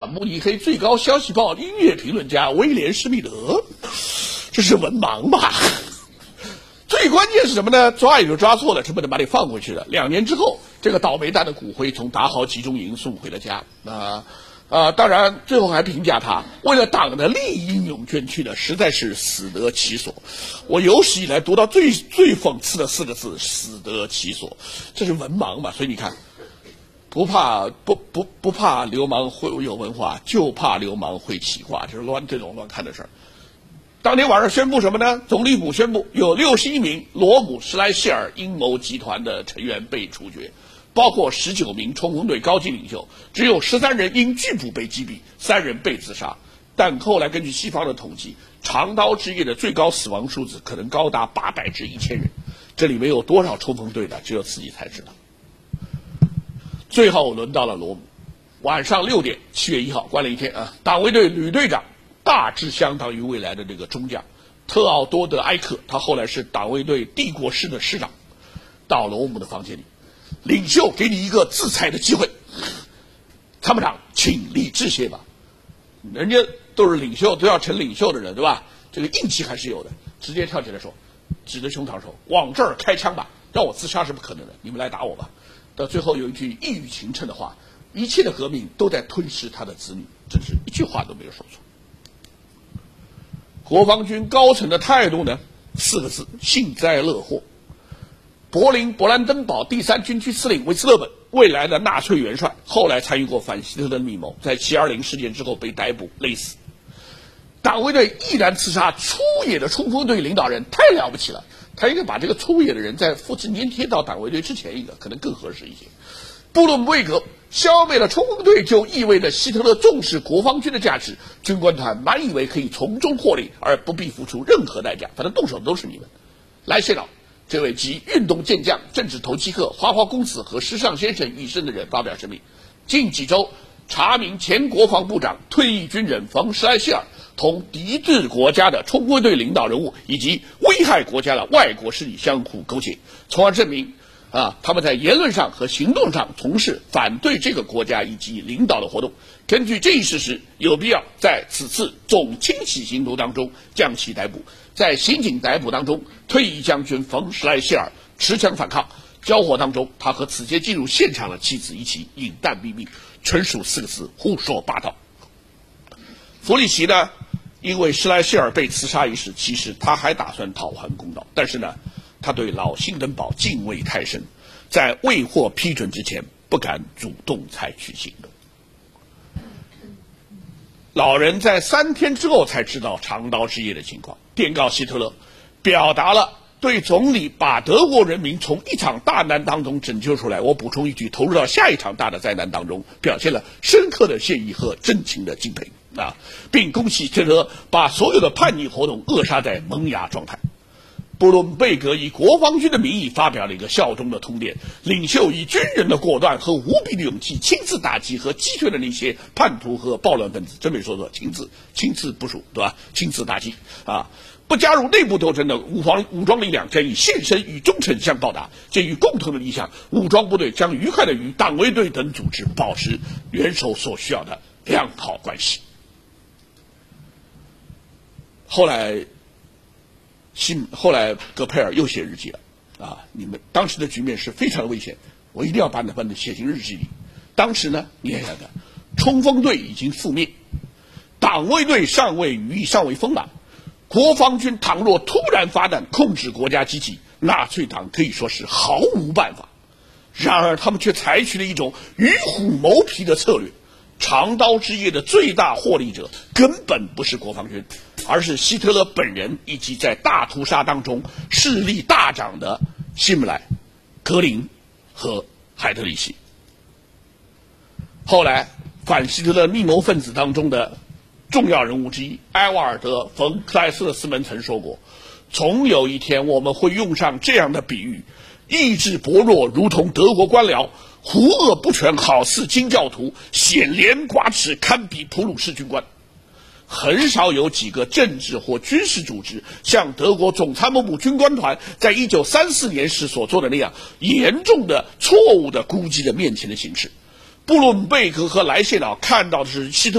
慕尼黑最高消息报音乐评论家威廉·施密德，这是文盲吧？最关键是什么呢？抓也就抓错了，成本把你放回去了。2年之后，这个倒霉蛋的骨灰从达豪集中营送回了家。当然最后还评价他为了党的利益英勇捐躯的，实在是死得其所。我有史以来读到最讽刺的4个字：死得其所。这是文盲嘛？所以你看，不怕流氓会有文化，就怕流氓会企划，就是这种乱看的事儿。当天晚上宣布什么呢？总理府宣布有61名罗姆施莱谢尔阴谋集团的成员被处决，包括19名冲锋队高级领袖，只有13人因拒捕被击毙，3人被自杀。但后来根据西方的统计，长刀之夜的最高死亡数字可能高达800至1000人，这里面有多少冲锋队的，只有自己才知道。最后轮到了罗姆，晚上6点，7月1号，关了一天啊，党卫队旅队长。大致相当于未来的这个中将特奥多德·埃克，他后来是党卫队帝国师的师长，到罗姆的房间里，领袖给你一个自裁的机会，参谋长，请立致谢吧。人家都是领袖，都要成领袖的人，对吧？这个硬气还是有的，直接跳起来说，指着胸膛说：“往这儿开枪吧，让我自杀是不可能的，你们来打我吧。”到最后有一句一语形成的话：“一切的革命都在吞噬他的子女。”真是一句话都没有说错。国防军高层的态度呢？4个字：幸灾乐祸。柏林勃兰登堡第3军区司令维茨勒本，未来的纳粹元帅，后来参与过反希特勒的密谋，在720事件之后被逮捕勒死。党卫队毅然刺杀粗野的冲锋队领导人，太了不起了！他应该把这个粗野的人再复制粘贴到党卫队之前一个，可能更合适一些。布伦贝格消灭了冲锋队，就意味着希特勒重视国防军的价值，军官团满以为可以从中获利，而不必付出任何代价，反正动手都是你们。莱谢瑙这位集运动健将、政治投机客、花花公子和时尚先生于一身的人发表声明，近几周查明前国防部长、退役军人冯·施莱谢尔同敌对国家的冲锋队领导人物以及危害国家的外国势力相互勾结，从而证明他们在言论上和行动上从事反对这个国家以及领导的活动。根据这一事实，有必要在此次总清洗行动当中将其逮捕。在刑警逮捕当中，退役将军冯·施莱谢尔持枪反抗，交火当中，他和此前进入现场的妻子一起饮弹毙命，纯属4个字：胡说八道。弗里奇呢，因为施莱谢尔被刺杀一事，其实他还打算讨还公道，但是呢，他对老辛登堡敬畏太深，在未获批准之前不敢主动采取行动。老人在3天之后才知道长刀之夜的情况，电告希特勒，表达了对总理把德国人民从一场大难当中拯救出来，我补充一句，投入到下一场大的灾难当中，表现了深刻的谢意和真情的敬佩并恭喜希特勒把所有的叛逆活动扼杀在萌芽状态。布伦贝格以国防军的名义发表了一个效忠的通电，领袖以军人的果断和无比的勇气亲自打击和击退了那些叛徒和暴乱分子，真没说错，亲自部署，对吧？亲自打击不加入内部斗争的武装力量将以献身与忠诚相报答。鉴于共同的理想，武装部队将愉快地与党卫队等组织保持元首所需要的良好关系。后来戈佩尔又写日记了你们当时的局面是非常危险，我一定要把你们写进日记里。当时呢，你看看，冲锋队已经覆灭，党卫队尚未丰满，国防军倘若突然发难控制国家机器，纳粹党可以说是毫无办法。然而他们却采取了一种与虎谋皮的策略，长刀之夜的最大获利者根本不是国防军，而是希特勒本人以及在大屠杀当中势力大涨的希姆莱、格林和海德里希。后来反希特勒密谋分子当中的重要人物之一埃瓦尔德·冯·克莱斯勒斯门曾说过，总有一天我们会用上这样的比喻，意志薄弱如同德国官僚，胡恶不全好似金教徒，显廉寡耻堪比普鲁士军官。很少有几个政治或军事组织像德国总参谋部军官团在1934年时所做的那样严重的错误的估计的面前的形势。布伦贝格和莱谢瑙看到的是希特